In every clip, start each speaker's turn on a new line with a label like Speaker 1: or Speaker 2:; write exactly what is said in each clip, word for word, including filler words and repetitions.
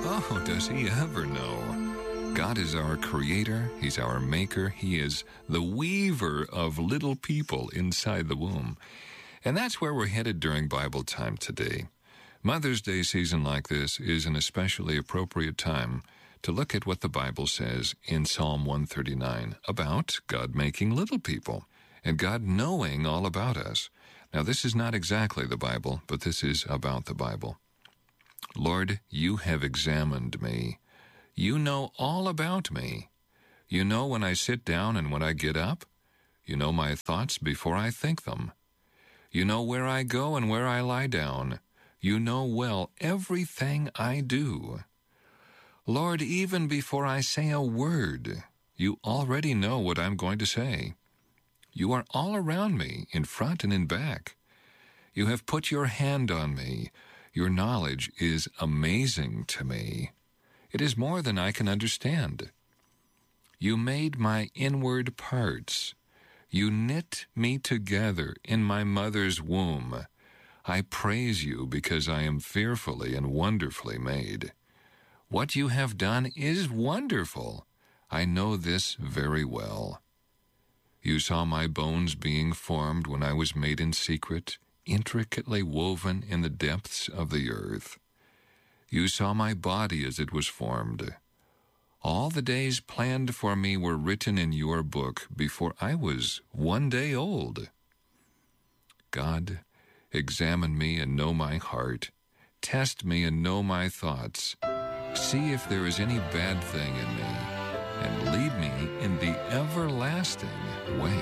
Speaker 1: Oh, does he ever know? God is our creator. He's our maker. He is the weaver of little people inside the womb. And that's where we're headed during Bible time today. Mother's Day season like this is an especially appropriate time to look at what the Bible says in Psalm one thirty-nine about God making little people and God knowing all about us. Now, this is not exactly the Bible, but this is about the Bible. Lord, you have examined me. You know all about me. You know when I sit down and when I get up. You know my thoughts before I think them. You know where I go and where I lie down. You know well everything I do. Lord, even before I say a word, you already know what I'm going to say. You are all around me, in front and in back. You have put your hand on me. Your knowledge is amazing to me. It is more than I can understand. You made my inward parts. You knit me together in my mother's womb. I praise you because I am fearfully and wonderfully made. What you have done is wonderful. I know this very well. You saw my bones being formed when I was made in secret, intricately woven in the depths of the earth. You saw my body as it was formed. All the days planned for me were written in your book before I was one day old. God, examine me and know my heart. Test me and know my thoughts. See if there is any bad thing in me, and lead me in the everlasting way.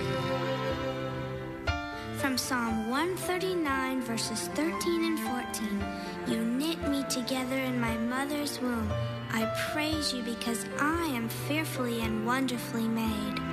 Speaker 2: From Psalm one thirty-nine, verses thirteen and fourteen, you knit me together in my mother's womb. I praise you because I am fearfully and wonderfully made.